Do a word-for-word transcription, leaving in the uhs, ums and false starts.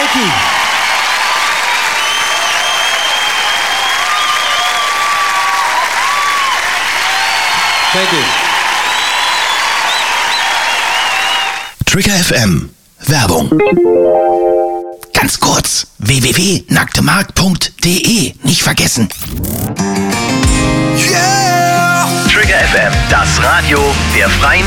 Thank you. Thank you. Trigger F M. Werbung. Ganz kurz. w w w punkt nacktemarkt punkt d e. Nicht vergessen. Yeah! Trigger F M, das Radio der Freien